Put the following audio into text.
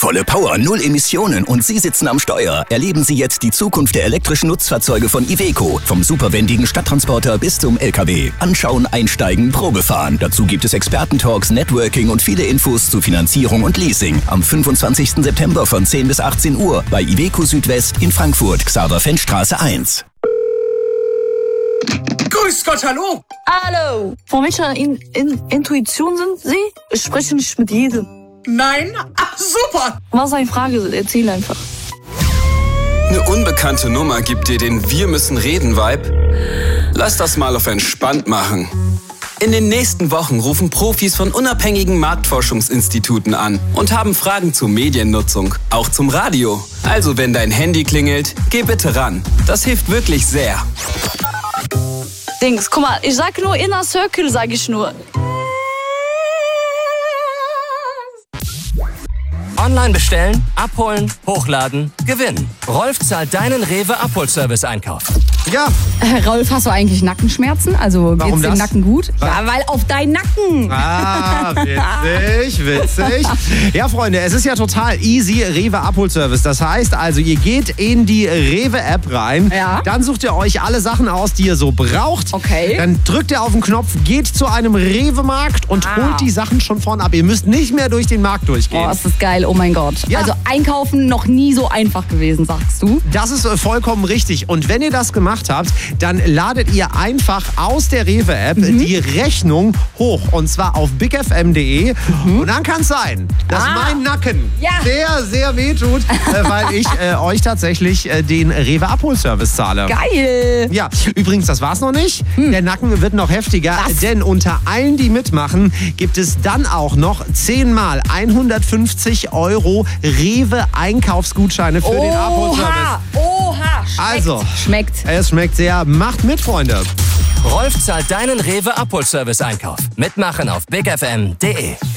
Volle Power, 0 Emissionen und Sie sitzen am Steuer. Erleben Sie jetzt die Zukunft der elektrischen Nutzfahrzeuge von Iveco. Vom superwendigen Stadttransporter bis zum LKW. Anschauen, einsteigen, Probefahren. Dazu gibt es Expertentalks, Networking und viele Infos zu Finanzierung und Leasing. Am 25. September von 10 bis 18 Uhr bei Iveco Südwest in Frankfurt, Xaver-Fenstraße 1. Grüß Gott, hallo! Hallo! Von welcher Intuition sind Sie? Ich spreche nicht mit jedem. Nein? Ach, super! Was ist eine Frage? Erzähl einfach. Eine unbekannte Nummer gibt dir den Wir-müssen-reden-Vibe? Lass das mal auf entspannt machen. In den nächsten Wochen rufen Profis von unabhängigen Marktforschungsinstituten an und haben Fragen zur Mediennutzung, auch zum Radio. Also wenn dein Handy klingelt, geh bitte ran. Das hilft wirklich sehr. Dings, guck mal, ich sag nur Inner Circle, sag ich nur. Online bestellen, abholen, hochladen, gewinnen. Rolf zahlt deinen Rewe-Abholservice-Einkauf. Ja. Rolf, hast du eigentlich Nackenschmerzen? Also geht's dem Nacken gut? Ja, weil auf deinen Nacken. Ah, witzig. Ja, Freunde, es ist ja total easy, Rewe-Abholservice. Das heißt also, ihr geht in die Rewe-App rein, dann sucht ihr euch alle Sachen aus, die ihr so braucht. Okay. Dann drückt ihr auf den Knopf, geht zu einem Rewe-Markt und holt die Sachen schon vorn ab. Ihr müsst nicht mehr durch den Markt durchgehen. Oh, ist das geil. Oh mein Gott. Ja. Also einkaufen noch nie so einfach gewesen, sagst du? Das ist vollkommen richtig. Und wenn ihr das gemacht habt, dann ladet ihr einfach aus der Rewe-App die Rechnung hoch. Und zwar auf bigfm.de. Und dann kann es sein, dass mein Nacken sehr, sehr wehtut, weil ich euch tatsächlich den Rewe-Abholservice zahle. Geil. Ja, übrigens, das war's noch nicht. Der Nacken wird noch heftiger, denn unter allen, die mitmachen, gibt es dann auch noch 10 mal 150 € Rewe-Einkaufsgutscheine für den Abholservice. Oha, schmeckt. Es schmeckt sehr. Macht mit, Freunde. Rolf zahlt deinen Rewe-Abholservice-Einkauf. Mitmachen auf bigfm.de.